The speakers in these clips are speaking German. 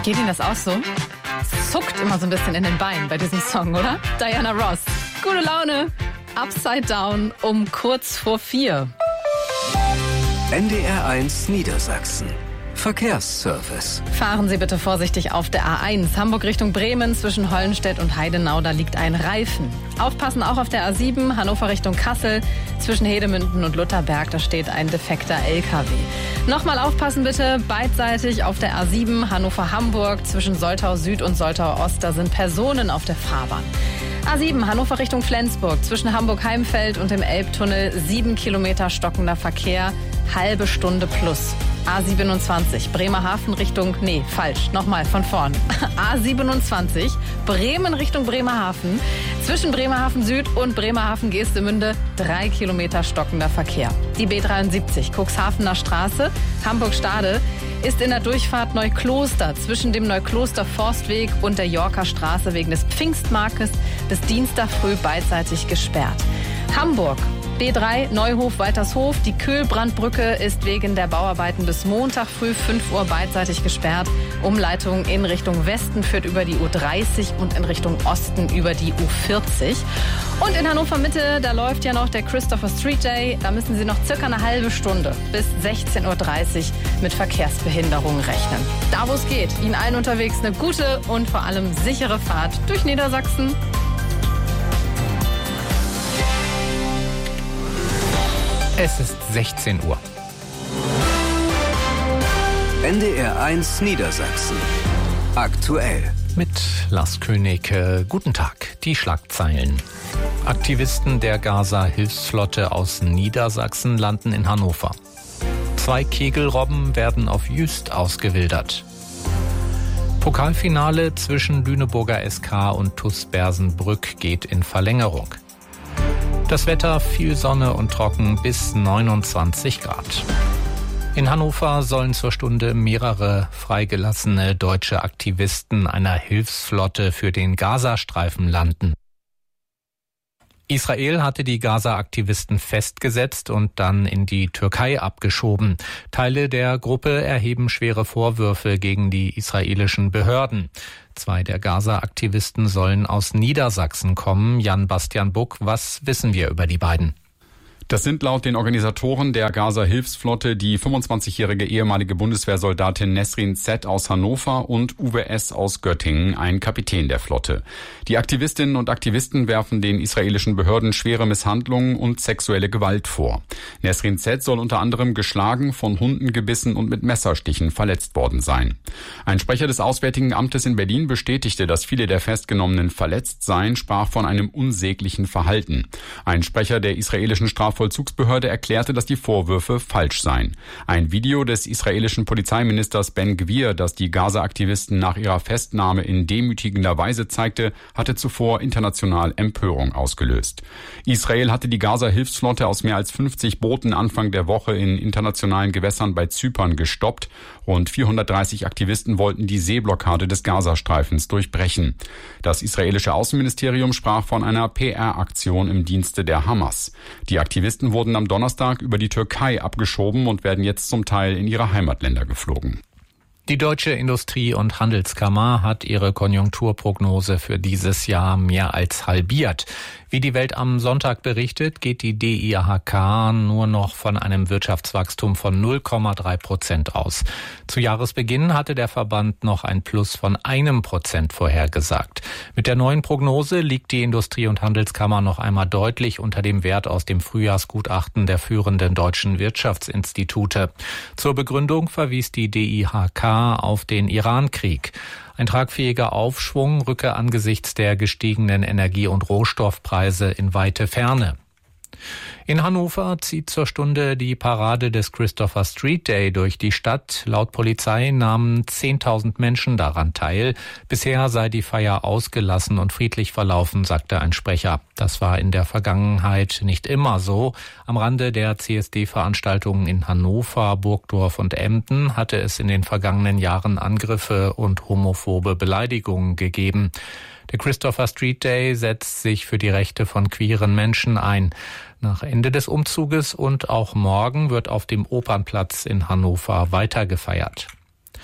Geht Ihnen das auch so? Zuckt immer so ein bisschen in den Beinen bei diesem Song, oder? Diana Ross. Gute Laune. Upside Down um kurz vor 4. NDR1 Niedersachsen. Verkehrsservice. Fahren Sie bitte vorsichtig auf der A1. Hamburg Richtung Bremen zwischen Hollenstedt und Heidenau, da liegt ein Reifen. Aufpassen auch auf der A7, Hannover Richtung Kassel. Zwischen Hedemünden und Lutherberg, da steht ein defekter LKW. Nochmal aufpassen bitte, beidseitig auf der A7, Hannover-Hamburg. Zwischen Soltau Süd und Soltau Ost, da sind Personen auf der Fahrbahn. A7, Hannover Richtung Flensburg. Zwischen Hamburg-Heimfeld und dem Elbtunnel 7 Kilometer stockender Verkehr, halbe Stunde plus. A27, Bremerhaven Richtung, nochmal von vorn. A27, Bremen Richtung Bremerhaven. Zwischen Bremerhaven Süd und Bremerhaven Geestemünde 3 Kilometer stockender Verkehr. Die B73, Cuxhavener Straße, Hamburg-Stade, ist in der Durchfahrt Neukloster zwischen dem Neukloster Forstweg und der Yorker Straße wegen des Pfingstmarktes bis Dienstag früh beidseitig gesperrt. Hamburg. B3 Neuhof-Waltershof. Die Köhlbrandbrücke ist wegen der Bauarbeiten bis Montag früh 5 Uhr beidseitig gesperrt. Umleitung in Richtung Westen führt über die U30 und in Richtung Osten über die U40. Und in Hannover Mitte, da läuft ja noch der Christopher Street Day. Da müssen Sie noch circa eine halbe Stunde bis 16.30 Uhr mit Verkehrsbehinderungen rechnen. Da wo es geht, Ihnen allen unterwegs eine gute und vor allem sichere Fahrt durch Niedersachsen. Es ist 16 Uhr. NDR1 Niedersachsen. Aktuell. Mit Lars König. Guten Tag. Die Schlagzeilen. Aktivisten der Gaza-Hilfsflotte aus Niedersachsen landen in Hannover. 2 Kegelrobben werden auf Jüst ausgewildert. Pokalfinale zwischen Lüneburger SK und TuS Bersenbrück geht in Verlängerung. Das Wetter, viel Sonne und trocken bis 29 Grad. In Hannover sollen zur Stunde mehrere freigelassene deutsche Aktivisten einer Hilfsflotte für den Gazastreifen landen. Israel hatte die Gaza-Aktivisten festgesetzt und dann in die Türkei abgeschoben. Teile der Gruppe erheben schwere Vorwürfe gegen die israelischen Behörden. 2 der Gaza-Aktivisten sollen aus Niedersachsen kommen. Jan-Bastian Buck, was wissen wir über die beiden? Das sind laut den Organisatoren der Gaza-Hilfsflotte die 25-jährige ehemalige Bundeswehrsoldatin Nesrin Z. aus Hannover und Uwe S. aus Göttingen, ein Kapitän der Flotte. Die Aktivistinnen und Aktivisten werfen den israelischen Behörden schwere Misshandlungen und sexuelle Gewalt vor. Nesrin Z. soll unter anderem geschlagen, von Hunden gebissen und mit Messerstichen verletzt worden sein. Ein Sprecher des Auswärtigen Amtes in Berlin bestätigte, dass viele der Festgenommenen verletzt seien, sprach von einem unsäglichen Verhalten. Ein Sprecher der israelischen Strafvollzugsbehörde erklärte, dass die Vorwürfe falsch seien. Ein Video des israelischen Polizeiministers Ben Gvir, das die Gaza-Aktivisten nach ihrer Festnahme in demütigender Weise zeigte, hatte zuvor international Empörung ausgelöst. Israel hatte die Gaza-Hilfsflotte aus mehr als 50 Booten Anfang der Woche in internationalen Gewässern bei Zypern gestoppt. Rund 430 Aktivisten wollten die Seeblockade des Gazastreifens durchbrechen. Das israelische Außenministerium sprach von einer PR-Aktion im Dienste der Hamas. Die Aktivisten wurden am Donnerstag über die Türkei abgeschoben und werden jetzt zum Teil in ihre Heimatländer geflogen. Die Deutsche Industrie- und Handelskammer hat ihre Konjunkturprognose für dieses Jahr mehr als halbiert. Wie die Welt am Sonntag berichtet, geht die DIHK nur noch von einem Wirtschaftswachstum von 0,3% aus. Zu Jahresbeginn hatte der Verband noch ein Plus von 1% vorhergesagt. Mit der neuen Prognose liegt die Industrie- und Handelskammer noch einmal deutlich unter dem Wert aus dem Frühjahrsgutachten der führenden deutschen Wirtschaftsinstitute. Zur Begründung verwies die DIHK auf den Iran-Krieg. Ein tragfähiger Aufschwung rücke angesichts der gestiegenen Energie- und Rohstoffpreise in weite Ferne. In Hannover zieht zur Stunde die Parade des Christopher Street Day durch die Stadt. Laut Polizei nahmen 10.000 Menschen daran teil. Bisher sei die Feier ausgelassen und friedlich verlaufen, sagte ein Sprecher. Das war in der Vergangenheit nicht immer so. Am Rande der CSD-Veranstaltungen in Hannover, Burgdorf und Emden hatte es in den vergangenen Jahren Angriffe und homophobe Beleidigungen gegeben. Der Christopher Street Day setzt sich für die Rechte von queeren Menschen ein. Nach Ende des Umzuges und auch morgen wird auf dem Opernplatz in Hannover weiter gefeiert.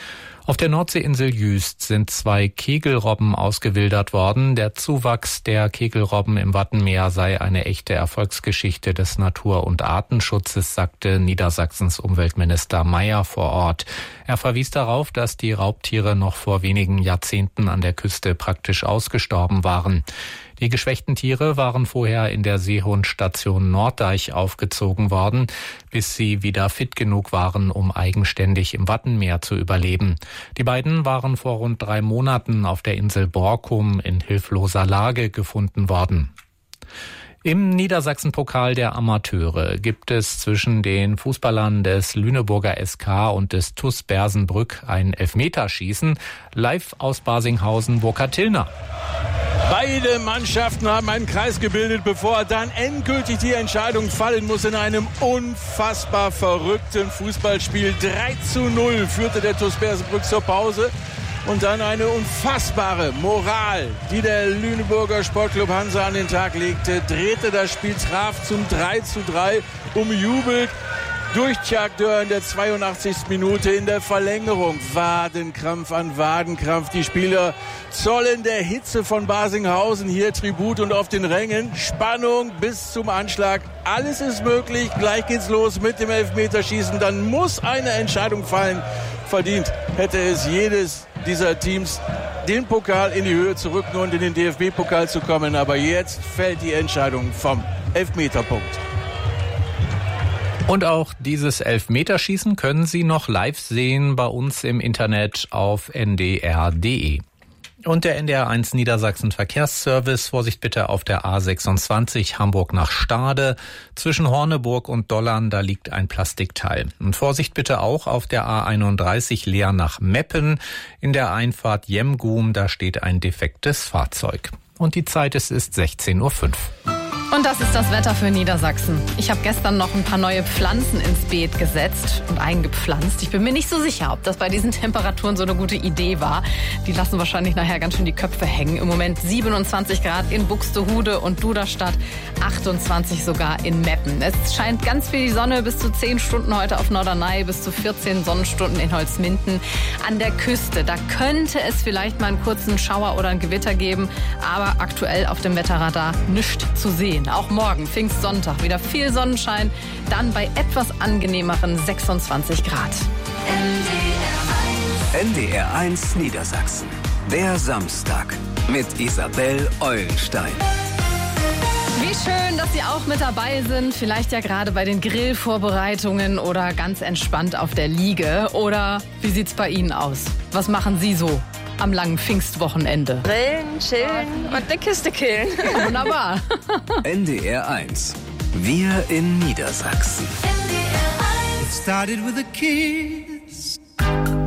Auf der Nordseeinsel Jüst sind 2 Kegelrobben ausgewildert worden. Der Zuwachs der Kegelrobben im Wattenmeer sei eine echte Erfolgsgeschichte des Natur- und Artenschutzes, sagte Niedersachsens Umweltminister Mayer vor Ort. Er verwies darauf, dass die Raubtiere noch vor wenigen Jahrzehnten an der Küste praktisch ausgestorben waren. Die geschwächten Tiere waren vorher in der Seehundstation Norddeich aufgezogen worden, bis sie wieder fit genug waren, um eigenständig im Wattenmeer zu überleben. Die beiden waren vor rund 3 Monaten auf der Insel Borkum in hilfloser Lage gefunden worden. Im Niedersachsen-Pokal der Amateure gibt es zwischen den Fußballern des Lüneburger SK und des TuS Bersenbrück ein Elfmeterschießen. Live aus Basinghausen, Burkhard Tillner. Beide Mannschaften haben einen Kreis gebildet, bevor dann endgültig die Entscheidung fallen muss. In einem unfassbar verrückten Fußballspiel 3:0 führte der TuS Bersenbrück zur Pause. Und dann eine unfassbare Moral, die der Lüneburger Sportclub Hansa an den Tag legte, drehte das Spiel, traf zum 3:3, umjubelt durch Tjag Dörr in der 82. Minute in der Verlängerung. Wadenkrampf an Wadenkrampf. Die Spieler zollen der Hitze von Basinghausen hier Tribut und auf den Rängen. Spannung bis zum Anschlag. Alles ist möglich. Gleich geht's los mit dem Elfmeterschießen. Dann muss eine Entscheidung fallen. Verdient hätte es jedes dieser Teams, den Pokal in die Höhe zu rücken und in den DFB-Pokal zu kommen. Aber jetzt fällt die Entscheidung vom Elfmeterpunkt. Und auch dieses Elfmeterschießen können Sie noch live sehen bei uns im Internet auf ndr.de. Und der NDR1 Niedersachsen Verkehrsservice, Vorsicht bitte auf der A26 Hamburg nach Stade. Zwischen Horneburg und Dollern, da liegt ein Plastikteil. Und Vorsicht bitte auch auf der A31 Leer nach Meppen. In der Einfahrt Jemgum, da steht ein defektes Fahrzeug. Und die Zeit ist 16:05 Uhr. Und das ist das Wetter für Niedersachsen. Ich habe gestern noch ein paar neue Pflanzen ins Beet gesetzt und eingepflanzt. Ich bin mir nicht so sicher, ob das bei diesen Temperaturen so eine gute Idee war. Die lassen wahrscheinlich nachher ganz schön die Köpfe hängen. Im Moment 27 Grad in Buxtehude und Duderstadt, 28 sogar in Meppen. Es scheint ganz viel die Sonne, bis zu 10 Stunden heute auf Norderney, bis zu 14 Sonnenstunden in Holzminden. An der Küste, da könnte es vielleicht mal einen kurzen Schauer oder ein Gewitter geben, aber aktuell auf dem Wetterradar nichts zu sehen. Auch morgen, Pfingstsonntag, wieder viel Sonnenschein, dann bei etwas angenehmeren 26 Grad. NDR1 Niedersachsen. Der Samstag mit Isabel Eulenstein. Wie schön, dass Sie auch mit dabei sind. Vielleicht ja gerade bei den Grillvorbereitungen oder ganz entspannt auf der Liege. Oder wie sieht's bei Ihnen aus? Was machen Sie so am langen Pfingstwochenende? Grillen, chillen und eine Kiste killen. Wunderbar. NDR1. Wir in Niedersachsen. It started with a kiss.